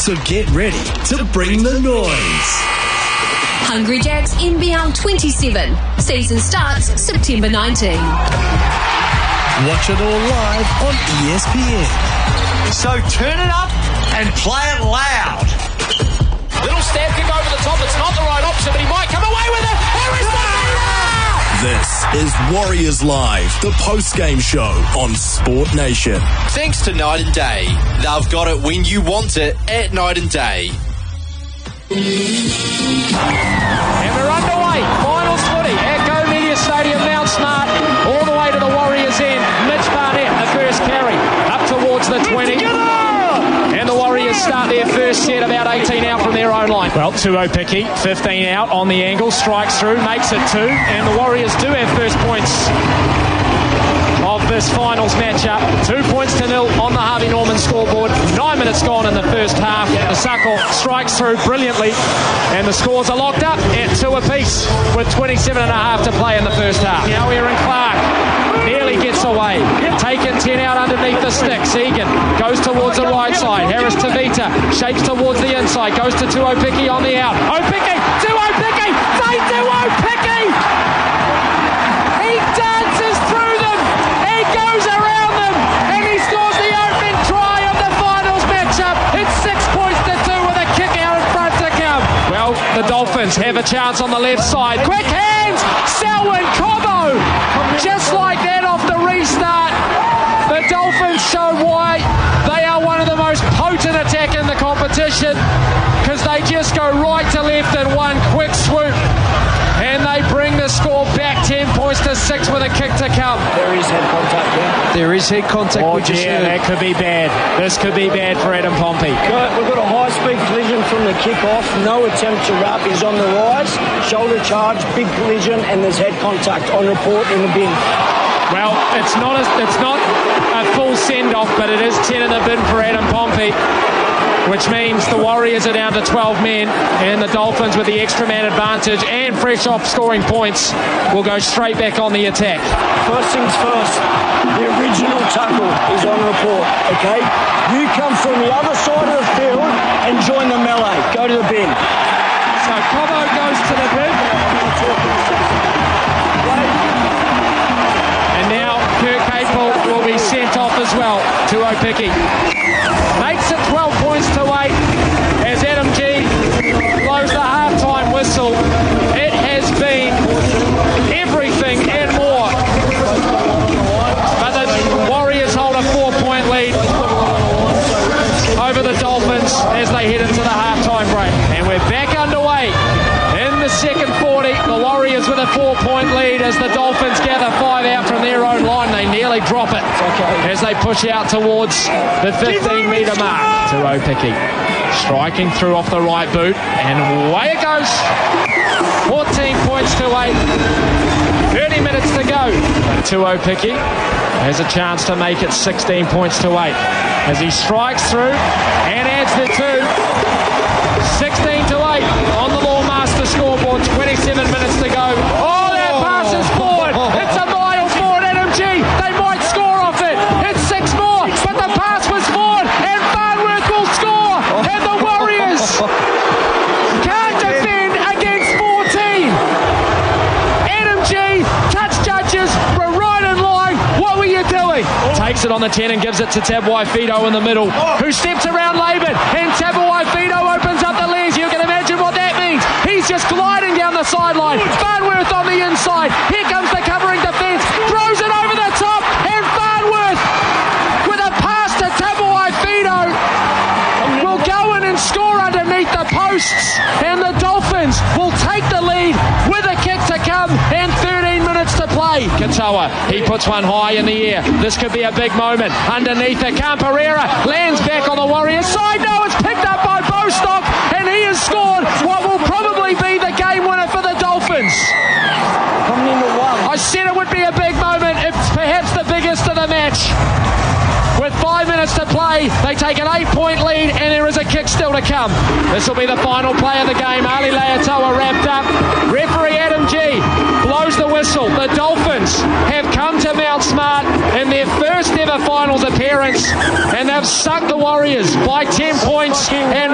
So get ready to bring the noise. Hungry Jack's NBL 27. Season starts September 19. Watch it all live on ESPN. So turn it up and play it loud. Little stab kick over the top. It's not the right option, but he might come away with it. This is Warriors Live, the post-game show on Sport Nation. Thanks to Night and Day. They've got it when you want it at Night and Day. And we're underway. Finals footy at Go Media Stadium, Mount Smart, all the way to the Warriors' end. Mitch Barnett, the first carry, up towards the 20. And the Warriors start their first set about 18 out from their own line. Well, Tuopiki, 15 out on the angle, strikes through, makes it 2, and the Warriors do have first points of this finals matchup. 2 points to 0 on the Harvey Norman scoreboard. 9 minutes gone in the first half. The Suckle strikes through brilliantly, and the scores are locked up at 2 apiece with 27.5 to play in the first half. Now Aaron Clark nearly gets away. Taken 10 out underneath the sticks. Egan goes towards the right side. Harris Tavita shapes towards the inside. Goes to Tuopiki on the out. Opiki! Tuopiki! Say Tuopiki! He dances through them. He goes around them. And he scores the opening try of the finals matchup. It's 6 points to 2 with a kick out in front to come. Well, the Dolphins have a chance on the left side. Quick hands! Selwyn Cobbo! Just like that off the restart, the Dolphins show why they are one of the most potent attack in the competition, because they just go right to left in one quick swoop, and they bring the score back 10 points to 6 with a kick to come. There is head contact there. There is head contact. That could be bad. This could be bad for Adam Pompey. We've got a high-speed collision from the kick-off. No attempt to wrap. He's on the rise. Shoulder charge, big collision, and there's head contact on report in the bin. Well, it's not a full send-off, but it is 10 in the bin for Adam Pompey, which means the Warriors are down to 12 men, and the Dolphins with the extra man advantage and fresh off scoring points will go straight back on the attack. First things first, the original tackle is on report, okay? You come from the other side of the field and join the melee. Go to the bin. So Cobbo goes to the bin. And now Kirk Capel will be sent off as well to Opiki. Makes it 12 points to 8 as Adam G blows the halftime whistle. It has been everything and more. But the Warriors hold a 4-point lead over the Dolphins as they head into the halftime break. And we're back underway in the second 40. The Warriors with a 4-point lead as the Dolphins gather 5 out from their own line. They nearly drop it as they push out towards the 15-metre mark. To Opiki, striking through off the right boot, and away it goes. 14 points to 8. 30 minutes to go. To Opiki has a chance to make it 16 points to 8 as he strikes through and adds the 2. 16 to 8 on the Lawmaster scoreboard. 27 minutes to go. Oh, that pass is forward. It's a mile forward, Adam G. They might score off it. It's 6 more, but the pass was forward, and Farnworth will score. And the Warriors can't defend against 14. Adam G, touch judges, we're right in line. What were you doing? Takes it on the 10 and gives it to Tabuai Fido in the middle, who steps around Laban, and Tabuai Fido opens up the legs. You can imagine what that means. He's just gliding down the sideline. Farnworth on the inside. Here comes the covering defence. Throws it over the top, and Farnworth with a pass to Tabuai Fido will go in and score underneath the posts, and the Dolphins will take the lead with a kick to come and 13 minutes to play. Katoa, he puts one high in the air. This could be a big moment. Underneath it, Camperera lands back on the Warriors side. No, it's picked up by Bostock, and he has scored what will probably be the game winner for the Dolphins. Coming into one. I said it would be a big moment. It's perhaps the biggest of the match. With 5 minutes to play, they take an 8-point lead, and there is a kick still to come. This will be the final play of the game. Ali Leatoa wrapped up. Referee Adam G blows the whistle. The Dolphins have come to Mount Smart in their first ever finals appearance, and they've sucked the Warriors by 10 points and